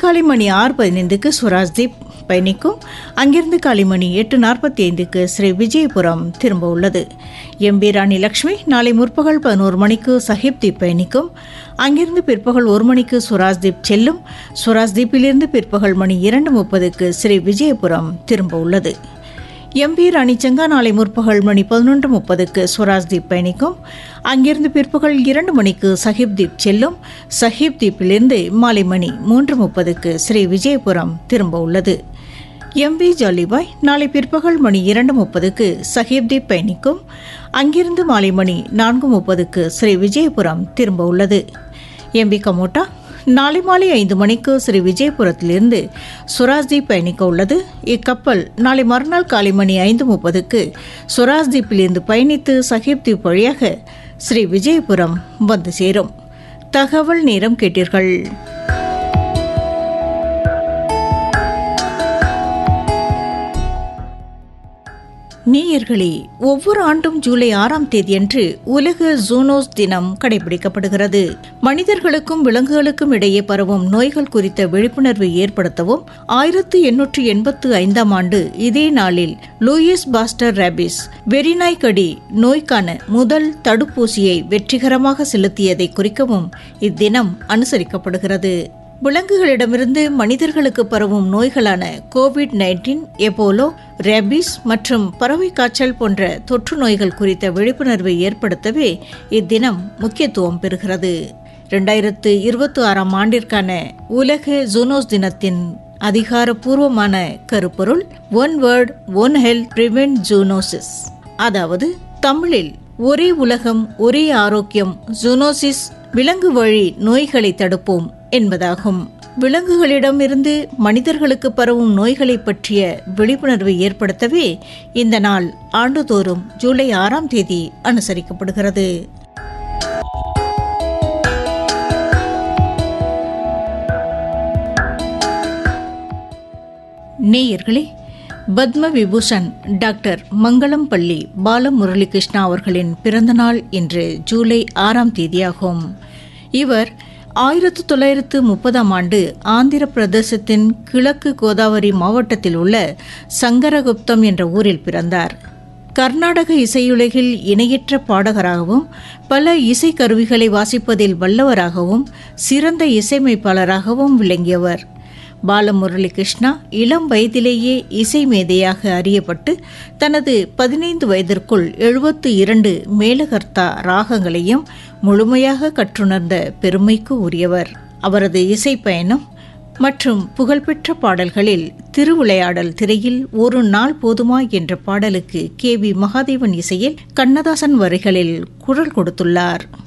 காலை மணி 6:15க்கு சுவராஜ்தீப் பயணிக்கும். அங்கிருந்து காலை மணி 8:45க்கு ஸ்ரீ விஜயபுரம் திரும்ப உள்ளது. எம்பி ராணி லட்சுமி நாளை முற்பகல் 11 மணிக்கு சஹிப்தீப் பயணிக்கும். அங்கிருந்து பிற்பகல் 1 மணிக்கு சுவராஜ்தீப் செல்லும். சுவராஜ்தீப்பிலிருந்து பிற்பகல் மணி 2:30க்கு ஸ்ரீ விஜயபுரம் திரும்ப உள்ளது. எம்பி ராணி சங்கா நாளை முற்பகல் மணி 11:30க்கு சுவராஜ்தீப் பயணிக்கும். அங்கிருந்து பிற்பகல் 2 மணிக்கு சஹிப்தீப் செல்லும். சஹிப்தீப்பிலிருந்து மாலை மணி 3:30க்கு ஸ்ரீ விஜயபுரம் திரும்ப உள்ளது. எம்பி ஜாலிபாய் நாளை பிற்பகல் மணி 2:30க்கு சஹிப்தீப் பயணிக்கும். அங்கிருந்து மாலை மணி 4:30க்கு ஸ்ரீ விஜயபுரம் திரும்ப உள்ளது. எம்பி கமோட்டா நாளை மாலை 5 மணிக்கு ஸ்ரீ விஜயபுரத்திலிருந்து சுவராஜ்தீப் பயணிக்க உள்ளது. இக்கப்பல் நாளை மறுநாள் காலை மணி 5:30க்கு சுவராஜ்தீப்பிலிருந்து பயணித்து சஹிப்தீப் வழியாக ஸ்ரீ விஜயபுரம் வந்து சேரும். தகவல் நேரம் கேட்டீர்கள். நேயர்களே, ஒவ்வொரு ஆண்டும் ஜூலை 6ஆம் தேதியன்று உலக ஜூனோஸ் தினம் கடைபிடிக்கப்படுகிறது. மனிதர்களுக்கும் விலங்குகளுக்கும் இடையே பரவும் நோய்கள் குறித்த விழிப்புணர்வை ஏற்படுத்தவும் 1885ஆம் ஆண்டு இதே நாளில் லூயிஸ் பாஸ்டர் ரேபிஸ் வெறிநாய் கடி நோய்க்கான முதல் தடுப்பூசியை வெற்றிகரமாக செலுத்தியதை குறிக்கவும் இத்தினம் அனுசரிக்கப்படுகிறது. விலங்குகளிடமிருந்து மனிதர்களுக்கு பரவும் நோய்களான கோவிட்-19, எபோலோ, ரேபிஸ் மற்றும் பறவை காய்ச்சல் போன்ற தொற்று நோய்கள் குறித்த விழிப்புணர்வை ஏற்படுத்தவே இத்தினம் முக்கியத்துவம் பெறுகிறது. 2026ஆம் ஆண்டிற்கான உலக ஜூனோஸ் தினத்தின் அதிகாரப்பூர்வமான கருப்பொருள் one word one health prevent zoonosis, அதாவது தமிழில் ஒரே உலகம் ஒரே ஆரோக்கியம் ஜூனோசிஸ் விலங்கு வழி நோய்களை தடுப்போம் என்பதாகும். விலங்குகளிடமிருந்து மனிதர்களுக்கு பரவும் நோய்களை பற்றிய விழிப்புணர்வை ஏற்படுத்தவே இந்த நாள் ஆண்டுதோறும் ஜூலை 6ஆம் தேதி அனுசரிக்கப்படுகிறது. நேயர்களே, பத்ம விபூஷன் டாக்டர் மங்களம்பள்ளி பாலமுரளிகிருஷ்ணா அவர்களின் பிறந்தநாள் இன்று ஜூலை 6ஆம் தேதியாகும். இவர் 1930ஆம் ஆண்டு ஆந்திர பிரதேசத்தின் கிழக்கு கோதாவரி மாவட்டத்தில் உள்ள சங்கரகுப்தம் என்ற ஊரில் பிறந்தார். கர்நாடக இசையுலகில் இணையற்ற பாடகராகவும் பல இசைக்கருவிகளை வாசிப்பதில் வல்லவராகவும் சிறந்த இசையமைப்பாளராகவும் விளங்கியவர். பாலமுரளிகிருஷ்ணா இளம் வயதிலேயே இசை மேதையாக அறியப்பட்டு தனது 15 வயதிற்குள் 72 மேலகர்த்தா ராகங்களையும் முழுமையாக கற்றுணர்ந்த பெருமைக்கு உரியவர். அவரது இசை பயணம் மற்றும் புகழ்பெற்ற பாடல்களில் திருவிளையாடல் திரையில் ஒரு நாள் போதுமா என்ற பாடலுக்கு KV மகாதேவன் இசையில் கண்ணதாசன் வரிகளில் குரல் கொடுத்துள்ளார்.